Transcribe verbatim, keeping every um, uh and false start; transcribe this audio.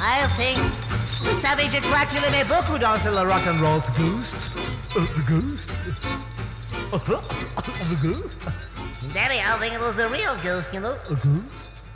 I think le savage Dracula aimait beaucoup danser le rock and roll. Ghost? Uh, the ghost? Uh, the ghost? Daddy, I think it was a real ghost, you know. A ghost?